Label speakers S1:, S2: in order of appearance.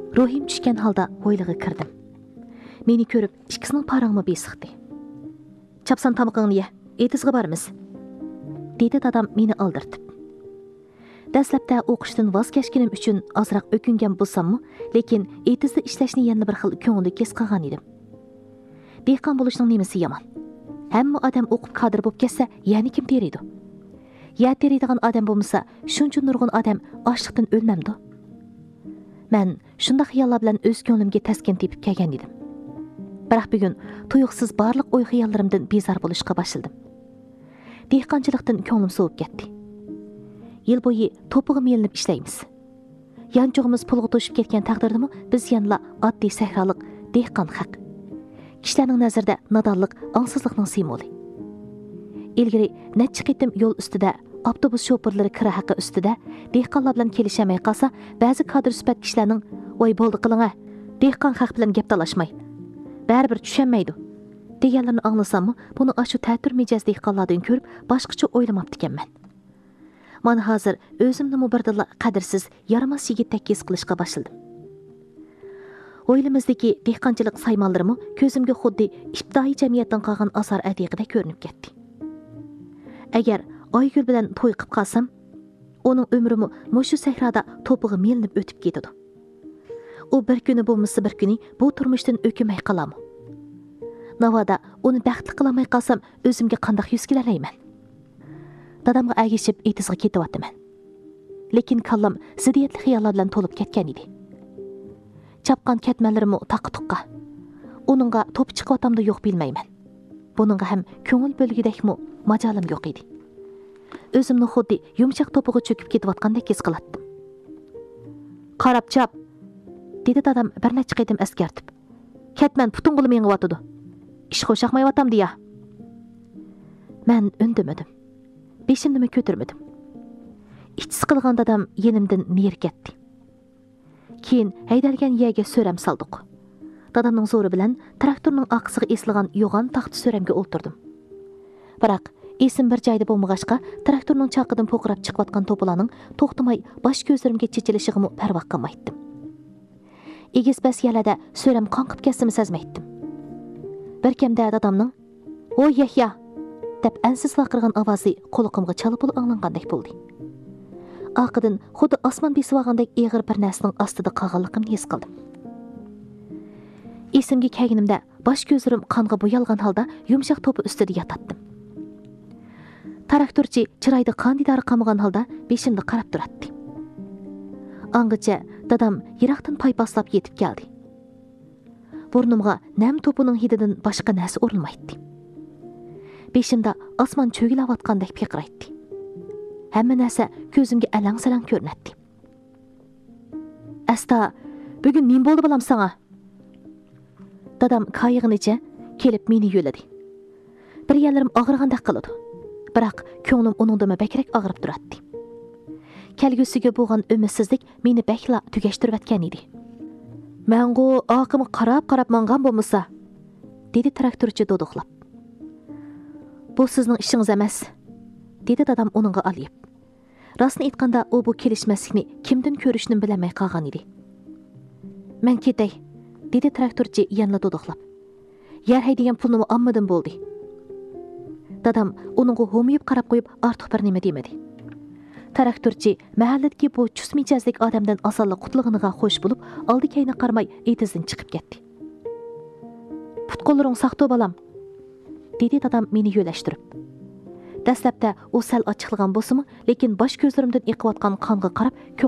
S1: ruhim tushgan holda hovliga kirdim. Meni ko'rib ikkisining parangmi besiqdi. Chapsan tamoqingni ye, etizga boramiz, dedi dadam meni oldirtib. Dastlabda o'qishdan voz kechganim uchun ozroq o'kingan bo'lsammi, lekin etizda ishlashni yana bir xil ko'ngilga kes qilgan edim. Dehqon bo'lishning nimasi yomon? Hamma odam o'qib kadr bo'lib ketsa, yana kim teriydi? Ya teriydigan odam bo'lmasa, shuncha nurg'un odam ochliqdan o'lmamdi. Men shunda xiyollar bilan o'z ko'nglimga taskin tepib kelgan edim. Biroq bugun tuyuqsiz barliq o'y xiyollarimdan bezor bo'lishga boshladim. Dehqonchilikdan ko'nglim sovib ketdi. Yil bo'yi to'pig'i melinib ishlaymiz. Yanchog'imiz pulga to'shib ketgan taqdirdami, biz yanla oddiy sahrolik dehqon haq. Kishilarning nazarida nodonlik, angsizlikning simvoli. Ilgari necha qitim yo'l ustida, avtobus shoferlari kira haqi ustida dehqonlar bilan kelishamay qolsa, ba'zi kadr sifat kishilarning "Voy bo'ldi qiling a, dehqon haq bilan gap talashmay. Baribir tushunmaydi" deganlarni anglasammi, buni ashu ta'tir mijoz dehqonlardan ko'rib boshqacha o'ylamabdi ekanman. Mana hozir o'zimni birdilla qadrsiz, yaramas yigitdek his qilishga boshladim. O'ylimizdagi dehqonchilik saymonlarimi ko'zimga xuddi ibtidoiy jamiyatdan qolgan asar atiqida ko'rinib ketdi. Agar Oygul bilan to'y qilib qolsam, uning umrimi mushu sahroda to'pig'i melinib o'tib ketadi. U bir kuni bo'lmasa bir kuni bu turmushdan o'kimay qolarmi? Navoda uni baxtli qilamay qolsam, o'zimga qanday yuz kelalayman? Dadamga agishib etizga ketyapman. Lekin kallam ziddiyatli xiyollar bilan to'lib ketgan edi. Chapqan ketmanlarim taqi-tuqqa. Uningga to'p chiqayotamda yo'q bilmayman. Buningga ham ko'ngil bo'lgidekmi majolim yo'q edi. O'zimni xuddi yumshoq to'pig'i cho'kib ketayotgandek his qilatdim. "Qarab chap", dedi dadam bir necha qitim askartib. "Ketman putunqili mengiyotdi. Ish qo'shaqmayyotam deya." Men undimadim. Beshimni ko'tarmadim. İç sıqilgan dadam yenimdan neri ketdi. Keyin haydalgan yerga so'ram saldiq. Dadamning zo'ri bilan traktorning oqisiga esilgan yo'g'on taxta so'ramga o'ltirdim. Biroq esim bir joyda bo'lmag'achqa traktorning chaqidan po'qirab chiqayotgan to'plarning to'xtamay bosh ko'zlarimga chechilishig'imi parvo qilmaydim. Egiz bas yalada so'ram qonqib ketsa-mi sezmaydim. Bir kamda dadamning "Voy Yahya" deb ansiz vaqirgan ovozi quloqimga chalib anglangandek bo'ldi. Aqidin xuddi osmon besivagandek eg'ir bir narsaning ostida qolganligimni his qildim. Esimga kelganimda bosh ko'zlarim qonga bo'yalgan holda yumshoq to'pi ustida yotatdim. Traktorchi chiroyda qandidari qamagan holda beshimda qarab turardi. Angacha dadam yiroqdan paypaslab yetib keldi. Burnimga nam to'pining hididan boshqa narsa urilmaydi. Beshimda osmon cho'gilayotgandek piqiraydi. Hamma narsa ko'zimga alang-salang ko'rinadi. "Asta, bugun nim bo'ldi balam sana?" Dadam qayig'inicha kelib meni yo'ladi. Bir yerlarim og'irgandek qiladi. Biroq ko'nglim uningdan bakrak og'rib turadi. Kelgusiga bo'lgan umidsizlik meni bakla tugashtirayotgan edi. "Mengo oqimga qarab mangan bo'lmasa", dedi traktorchi do'duqlab. "Bu sizning ishingiz emas", dedi dadam uningga olib. Rostni aytganda u bu kelishmaslikni kimdan ko'rishni bilamay qolgan edi. "Men ketay", dedi traktorchi yana do'duqlab. "Yer haydigan pulni olmadim bo'ldi." Dadam uningga ho'miyib qarab qo'yib ortiq bir nima demadi. Traktorchi mahalladagi bu chus mijozlik odamdan osonlik qutlug'iniga xo'sh bo'lib, oldi-keyni qarmay etizdan chiqib ketdi. "Put-qo'llaring saqto balam", dedi dadam meni yo'lashtirib. Dastlabda u sal ochiqlagan bo'lsa-mu, lekin bosh ko'zlarimdan eqiyotgan qonga qarab